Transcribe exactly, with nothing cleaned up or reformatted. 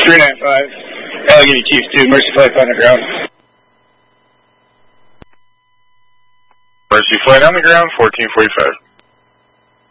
three nine five, Allegheny Chief two, Mercy Flight on the ground. Mercy Flight on the ground, fourteen forty-five.